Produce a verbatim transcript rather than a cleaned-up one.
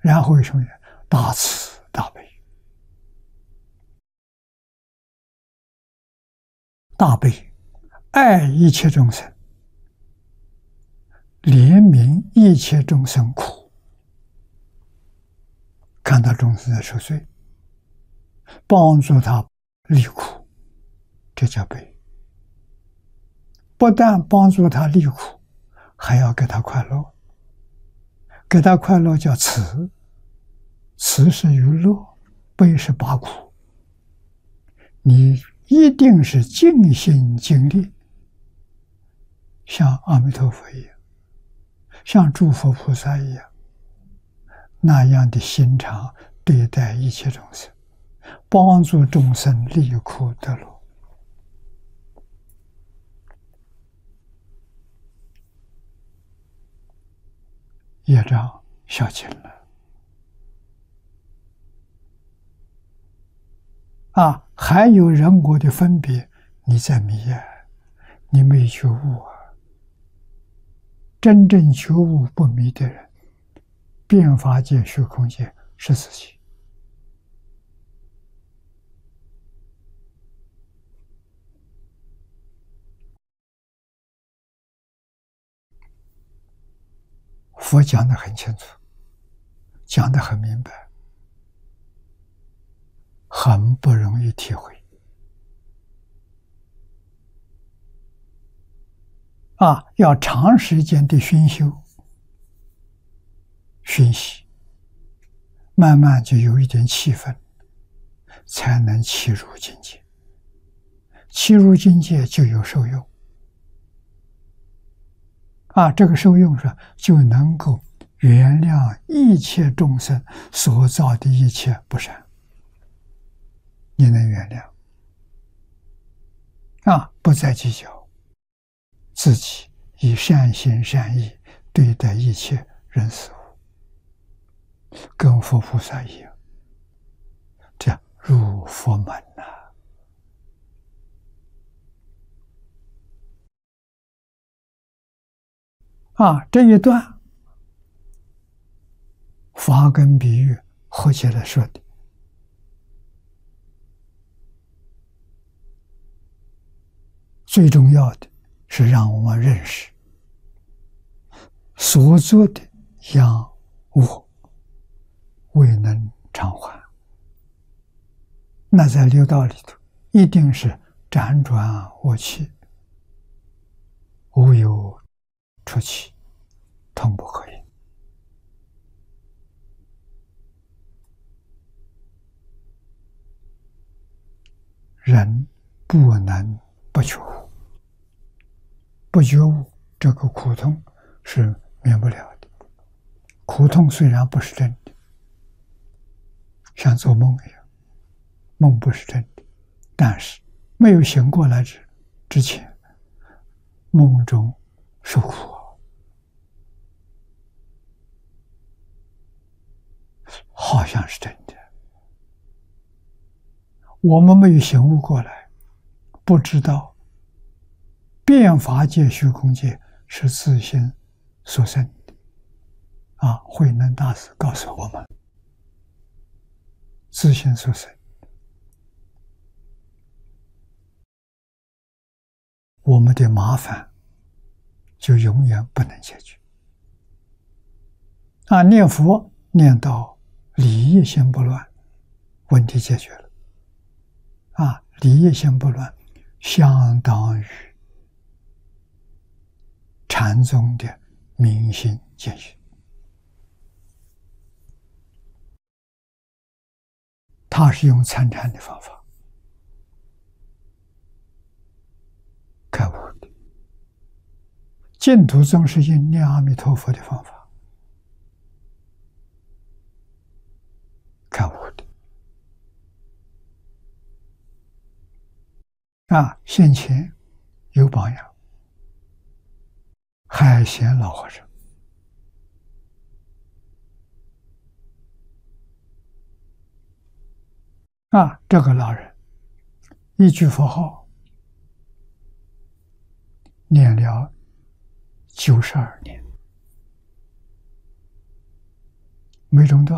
然后什么？大慈大悲，大悲爱一切众生，怜悯一切众生苦，看到众生在受罪，帮助他离苦，这叫悲。不但帮助他离苦，还要给他快乐，给他快乐叫慈，慈是娱乐，悲是拔苦。你一定是尽心尽力，像阿弥陀佛一样，像诸佛菩萨一样，那样的心肠对待一切众生，帮助众生离苦得乐。业障消尽了啊！还有人我的分别，你在迷啊，你没觉悟啊。真正觉悟不迷的人，遍法界虚空界是自己。佛讲得很清楚，讲得很明白，很不容易体会啊！要长时间的熏修、熏习，慢慢就有一点气氛，才能契入境界。契入境界就有受用啊！这个受用是就能够原谅一切众生所造的一切不善，你能原谅啊，不再计较，自己以善心善意对待一切人事物，跟佛菩萨一样，这样入佛门呐、啊。啊，这一段法跟比喻合起来说的，最重要的是让我们认识所做的殃我未能偿还，那在六道里头一定是辗转恶气，无有出期，通不可言。人不能不觉悟，不觉悟这个苦痛是免不了的。苦痛虽然不是真的，像做梦一样，梦不是真的，但是没有醒过来之之前，梦中受苦啊，好像是真的。我们没有醒悟过来，不知道遍法界虚空界是自心所生的啊！慧能大师告诉我们，自心所生，我们的麻烦就永远不能解决啊！念佛念到理业心不乱，问题解决了啊！理业心不乱，相当于禅宗的明心见性，他是用参禅的方法开悟的，净土宗是用念阿弥陀佛的方法开悟的啊！先前有榜样，海贤老和尚啊，这个老人一句佛号念了九十二年，没中断。